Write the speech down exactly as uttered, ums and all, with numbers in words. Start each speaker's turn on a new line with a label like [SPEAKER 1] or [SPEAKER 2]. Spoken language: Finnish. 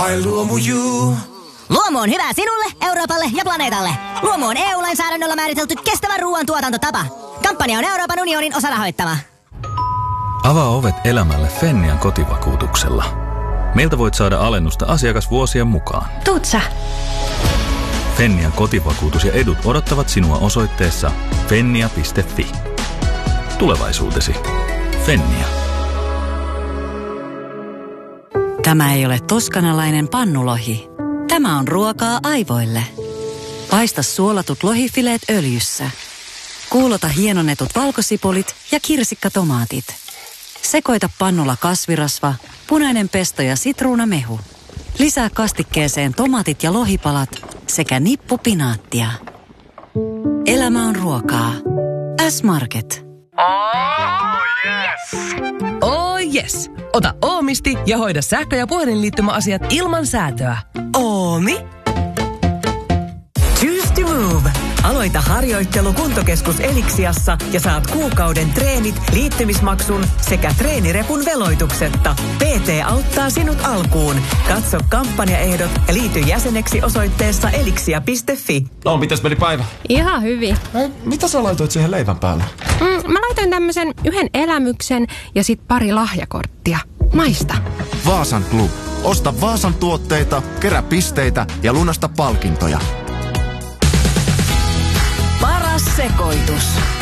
[SPEAKER 1] My Luomu-you.
[SPEAKER 2] Luomu on hyvä sinulle, Euroopalle ja planeetalle. Luomu on E U-lainsäädännöllä määritelty kestävän ruoan tuotantotapa. Kampanja on Euroopan unionin osarahoittama.
[SPEAKER 3] Avaa ovet elämälle Fennian kotivakuutuksella. Meiltä voit saada alennusta asiakasvuosien mukaan.
[SPEAKER 4] Tuut sä?
[SPEAKER 3] Fennian kotivakuutus ja edut odottavat sinua osoitteessa fennia piste fi. Tulevaisuutesi. Fennia.
[SPEAKER 5] Tämä ei ole toskanalainen pannulohi. Tämä on ruokaa aivoille. Paista suolatut lohifileet öljyssä. Kuulota hienonnetut valkosipulit ja kirsikkatomaatit. Sekoita pannulla kasvirasva, punainen pesto ja sitruunamehu. Lisää kastikkeeseen tomaatit ja lohipalat sekä nippu pinaattia. Elämä on ruokaa. S-Market.
[SPEAKER 6] Oh yes! Oh yes! Ota Oomisti ja hoida sähkö- ja puhelinliittymäasiat ilman säätöä. Oomi?
[SPEAKER 7] Choose to move. Aloita harjoittelu Kuntokeskus Eliksiassa ja saat kuukauden treenit, liittymismaksun sekä treenirepun veloituksetta. P T auttaa sinut alkuun. Katso kampanjaehdot ja liity jäseneksi osoitteessa eliksia piste fi.
[SPEAKER 8] No, mitäs meni päivä?
[SPEAKER 9] Ihan hyvin.
[SPEAKER 8] Ei, mitä sä laitoit siihen leivän päälle?
[SPEAKER 9] Mm, mä laitoin tämmöisen yhden elämyksen ja sit pari lahjakorttia. Maista.
[SPEAKER 10] Vaasan Club. Osta Vaasan tuotteita, kerää pisteitä ja lunasta palkintoja.
[SPEAKER 5] Paras sekoitus.